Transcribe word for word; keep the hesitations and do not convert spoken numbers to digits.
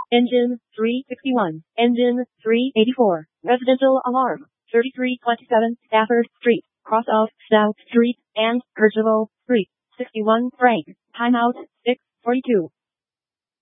Engine three sixty-one. Engine three eighty-four. Residential alarm. thirty-three twenty-seven Stafford Street, cross of Stout Street and Percival Street. sixty-one Frank. Timeout six forty-two.